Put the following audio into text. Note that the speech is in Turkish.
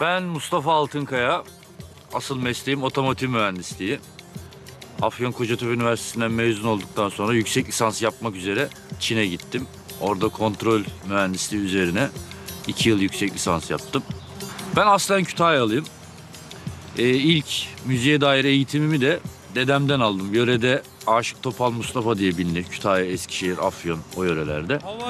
Ben Mustafa Altınkaya. Asıl mesleğim otomotiv mühendisliği. Afyon Kocatepe Üniversitesi'nden mezun olduktan sonra yüksek lisans yapmak üzere Çin'e gittim. Orada kontrol mühendisliği üzerine 2 yıl yüksek lisans yaptım. Ben aslen Kütahyalıyım. İlk müziğe dair eğitimimi de dedemden aldım. Yörede Aşık Topal Mustafa diye bilinir. Kütahya, Eskişehir, Afyon o yörelerde.